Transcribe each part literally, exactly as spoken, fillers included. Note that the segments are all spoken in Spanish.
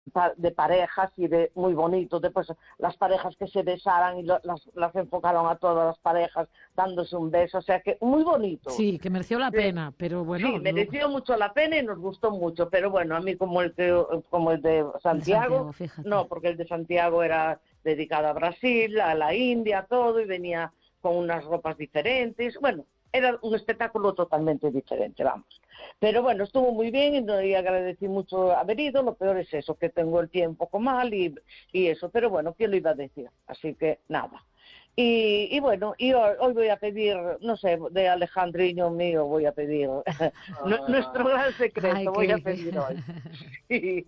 de parejas y de muy bonito. Después las parejas que se besaran y lo, las, las enfocaron a todas las parejas dándose un beso, o sea que muy bonito. Sí, que mereció la Sí, pena, pero bueno, sí, luego... mereció mucho la pena y nos gustó mucho, pero bueno, a mí como el que, como el de el de Santiago, Santiago, fíjate. no, porque el de Santiago era dedicado a Brasil, a la India, todo, y venía con unas ropas diferentes. Bueno, era un espectáculo totalmente diferente, vamos. Pero bueno, estuvo muy bien y, no- y agradecí mucho haber ido. Lo peor es eso, que tengo el pie un poco mal y, y eso, pero bueno, ¿quién lo iba a decir? Así que nada. Y, y bueno, y hoy, hoy voy a pedir, no sé, de Alejandriño mío voy a pedir nu- nuestro gran Ay, secreto, voy a qué... qué- pedir hoy. Sí,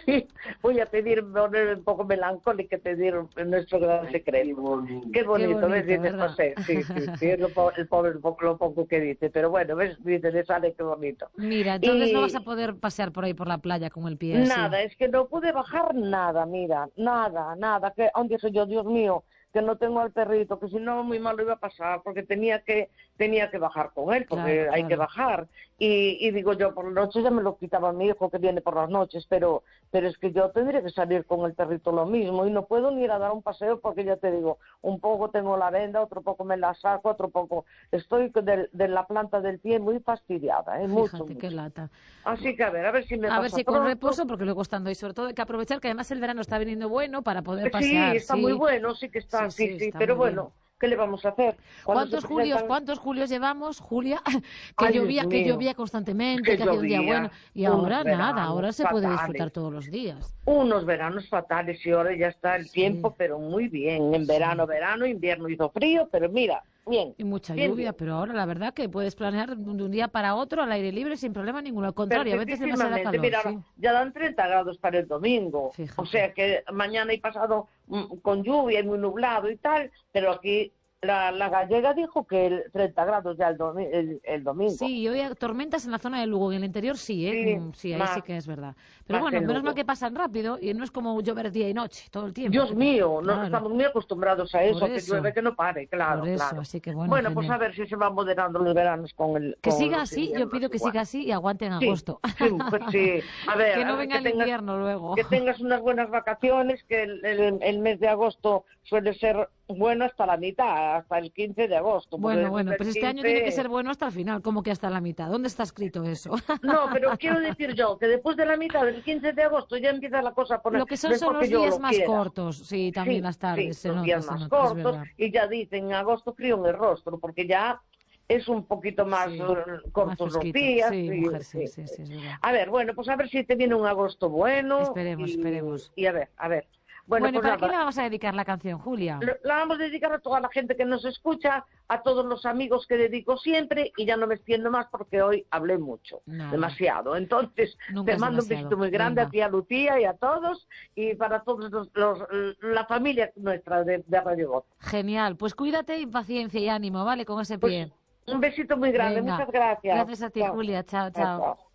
voy a pedir, poner un poco melancólica y pedir nuestro gran secreto. Qué Qué bonito, ¿ves? bonito, Dice ¿verdad? José, sí, sí, sí, es lo, po- el pobre lo poco, lo poco que dice, pero bueno, ¿ves? Dice, le sale qué bonito. Mira, entonces no vas a Y poder pasear por ahí por la playa con el pie así. nada, es que no pude bajar nada, mira, nada, nada, que, aunque dije yo, Dios mío, que no tengo al perrito, que si no muy mal lo iba a pasar, porque tenía que tenía que bajar con él, Claro, porque hay que claro. bajar. Y, y digo yo, por la noche ya me lo quitaba mi hijo que viene por las noches, pero pero es que yo tendría que salir con el perrito lo mismo, y no puedo ni ir a dar un paseo, porque ya te digo, un poco tengo la venda, otro poco me la saco, otro poco, estoy de, de la planta del pie muy fastidiada, ¿eh? Mucho, Fíjate qué mucho. lata. Así que a ver, a ver si me A ver pasa si con pronto. reposo, porque luego estando ahí, sobre todo hay que aprovechar que además el verano está viniendo bueno para poder Sí, pasear, está muy sí. bueno, sí que está, Sí, sí, sí, sí, está pero muy bien. bueno, ¿qué le vamos a hacer? Cuando se ¿Cuántos julios, presentan, cuántos julios llevamos, Julia? Que ay Dios llovía, que mío, llovía constantemente, que que hacía un día bueno, llovía, y unos ahora nada, veranos ahora se puede disfrutar fatales, todos los días. unos veranos fatales y ahora ya está el Sí, tiempo, pero muy bien, en verano, sí. verano, invierno hizo frío, pero mira, bien, Y mucha bien, lluvia, bien, pero ahora la verdad que puedes planear de un día para otro al aire libre sin problema ninguno. Al contrario, a veces demasiada perfectísimamente, calor, mira, ahora sí. ya dan treinta grados para el domingo, o Fíjate. sea que mañana y pasado mm, con lluvia y muy nublado y tal, pero aquí la, la gallega dijo que el treinta grados ya el, domi- el, el domingo. Sí, y hoy hay tormentas en la zona de Lugo, en el interior sí, ¿eh? Sí, Mm, sí, ahí sí más, que es verdad. Pero más bueno, en menos mal Lugo. que pasan rápido y no es como llover día y noche todo el tiempo. Dios mío, no, Claro, estamos muy acostumbrados a por eso, a que llueve, eso, que no pare, por claro, eso. claro. Así que bueno, Bueno, pues genial. a ver si se van moderando los veranos con, el, Que con siga los así, yo inviernos pido que igual. siga así y aguante en Sí, agosto. sí, pues sí. A ver, Que a no ver, venga que el tengas, invierno luego. que tengas unas buenas vacaciones, que el, el, el mes de agosto suele ser bueno hasta la mitad, hasta el quince de agosto, porque Bueno, después bueno, del pues este año tiene que ser quince... bueno hasta el final, como que hasta la mitad. ¿Dónde está escrito eso? No, pero quiero decir yo que después de la mitad del quince de agosto ya empieza la cosa a poner, Lo que son son mejor los que yo días lo más quiera. cortos, sí, también Sí, las tardes, sí, se los nota, días se más nota, es cortos verdad. y ya dicen en agosto frío en el rostro, porque ya es un poquito más Sí, eh, más cortos los fresquito. días. Sí, Y, mujer, sí, sí, sí, sí. sí, es verdad. A ver, bueno, pues a ver si te viene un agosto bueno Esperemos, y, esperemos. y a ver, a ver. Bueno, Bueno, ¿y pues para quién le nada, vamos a dedicar la canción, Julia? lo- la vamos a dedicar a toda la gente que nos escucha, a todos los amigos que dedico siempre y ya no me extiendo más porque hoy hablé mucho, Nada, demasiado. Entonces, nunca te es mando un besito demasiado. muy grande a Venga. ti, a Lucía y a todos y para todos los, los- la familia nuestra de, de Radio Voz. Genial. Pues cuídate y paciencia y ánimo, ¿vale? Con ese Pues pie. un besito muy grande, Venga. muchas gracias. Gracias a ti, Chao. Julia. Chao, Chao, chao. chao.